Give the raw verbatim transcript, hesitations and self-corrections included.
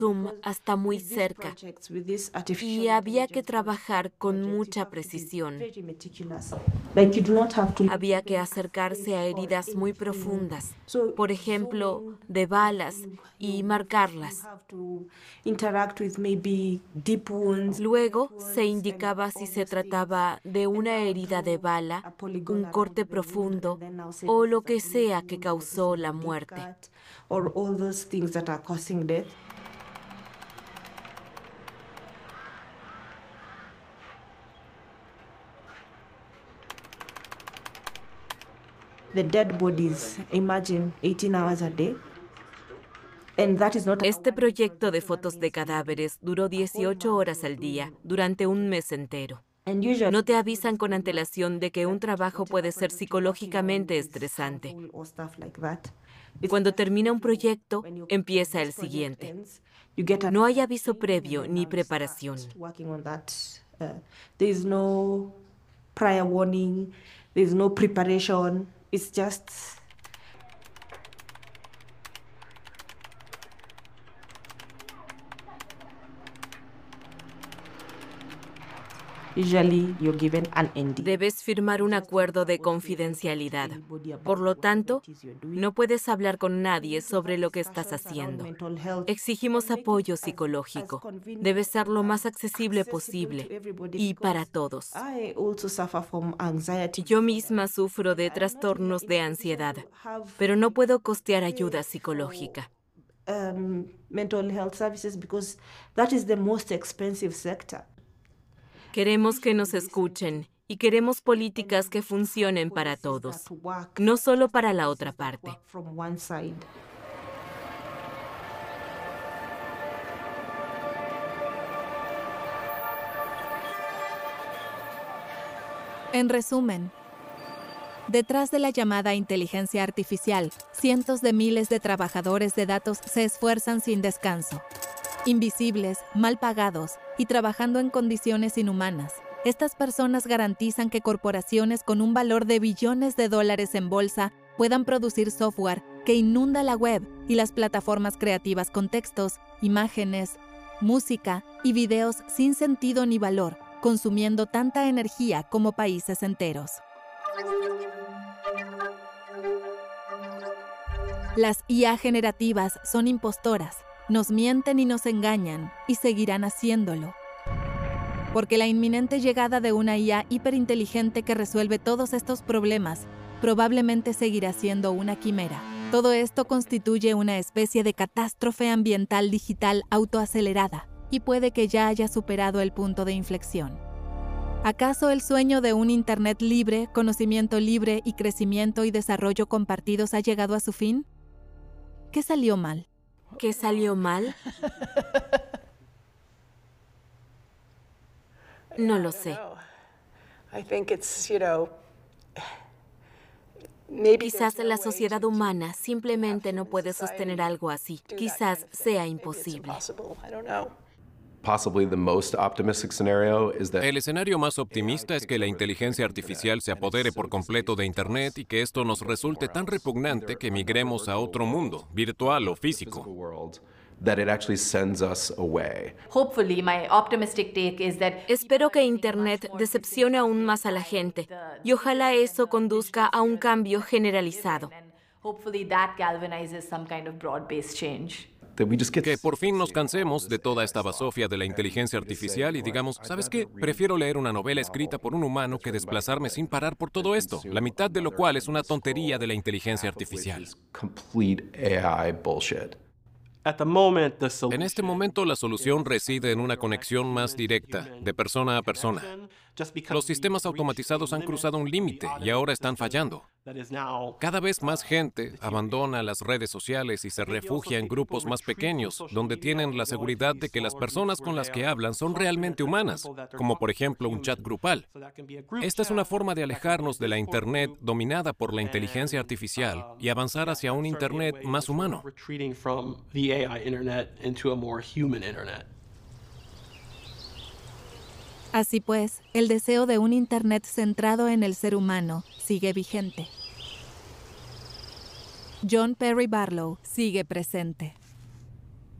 zoom hasta muy cerca y había que trabajar con mucha precisión. Había que acercarse a heridas muy profundas, por ejemplo, de balas, y marcarlas. Luego se indicaba si se trataba de una herida de bala, un corte profundo o lo que sea que causó la muerte. Este proyecto de fotos de cadáveres duró dieciocho horas al día durante un mes entero. No te avisan con antelación de que un trabajo puede ser psicológicamente estresante. Cuando termina un proyecto, empieza el siguiente. No hay aviso previo ni preparación. There's no prior warning, there's no preparation. It's just Usually you're given an N D A. Debes firmar un acuerdo de confidencialidad. Por lo tanto, no puedes hablar con nadie sobre lo que estás haciendo. Exigimos apoyo psicológico. Debe ser lo más accesible posible y para todos. Yo misma sufro de trastornos de ansiedad, pero no puedo costear ayuda psicológica. Um, mental health services because that is the most expensive sector. Queremos que nos escuchen y queremos políticas que funcionen para todos, no solo para la otra parte. En resumen, detrás de la llamada inteligencia artificial, cientos de miles de trabajadores de datos se esfuerzan sin descanso. Invisibles, mal pagados y trabajando en condiciones inhumanas, estas personas garantizan que corporaciones con un valor de billones de dólares en bolsa puedan producir software que inunda la web y las plataformas creativas con textos, imágenes, música y videos sin sentido ni valor, consumiendo tanta energía como países enteros. Las I A generativas son impostoras. Nos mienten y nos engañan, y seguirán haciéndolo. Porque la inminente llegada de una I A hiperinteligente que resuelve todos estos problemas probablemente seguirá siendo una quimera. Todo esto constituye una especie de catástrofe ambiental digital autoacelerada, y puede que ya haya superado el punto de inflexión. ¿Acaso el sueño de un Internet libre, conocimiento libre y crecimiento y desarrollo compartidos ha llegado a su fin? ¿Qué salió mal? ¿Qué salió mal? No lo sé. Quizás la sociedad humana simplemente no puede sostener algo así. Quizás sea imposible. El escenario más optimista es que la inteligencia artificial se apodere por completo de Internet y que esto nos resulte tan repugnante que migremos a otro mundo, virtual o físico. Espero que Internet decepcione aún más a la gente y ojalá eso conduzca a un cambio generalizado. Que por fin nos cansemos de toda esta basofia de la inteligencia artificial y digamos, ¿sabes qué? Prefiero leer una novela escrita por un humano que desplazarme sin parar por todo esto, la mitad de lo cual es una tontería de la inteligencia artificial. En este momento, la solución reside en una conexión más directa, de persona a persona. Los sistemas automatizados han cruzado un límite y ahora están fallando. Cada vez más gente abandona las redes sociales y se refugia en grupos más pequeños, donde tienen la seguridad de que las personas con las que hablan son realmente humanas, como por ejemplo un chat grupal. Esta es una forma de alejarnos de la Internet dominada por la inteligencia artificial y avanzar hacia un Internet más humano. Así pues, el deseo de un Internet centrado en el ser humano sigue vigente. John Perry Barlow sigue presente.